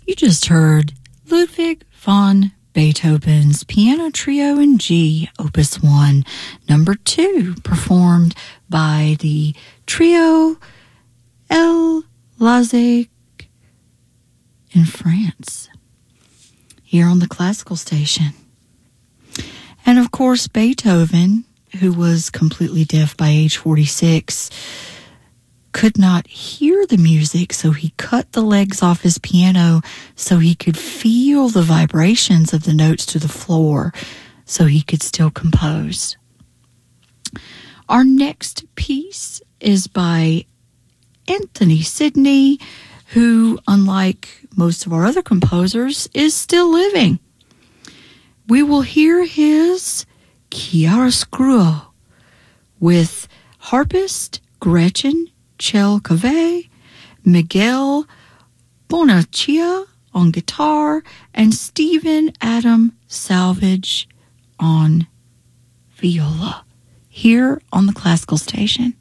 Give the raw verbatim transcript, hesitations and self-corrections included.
You just heard Ludwig van Beethoven's Piano Trio in G, Opus one, number two, performed by the Trio El Lazique in France, here on the Classical Station. And of course, Beethoven, who was completely deaf by age forty-six, could not hear the music, so he cut the legs off his piano so he could feel the vibrations of the notes to the floor, so he could still compose. Our next piece is by Anthony Sidney, who, unlike most of our other composers, is still living. We will hear his Chiaroscuro with harpist Gretchen Chelcave, Miguel Bonaccia on guitar, and Stephen Adam Salvage on viola, here on the Classical Station.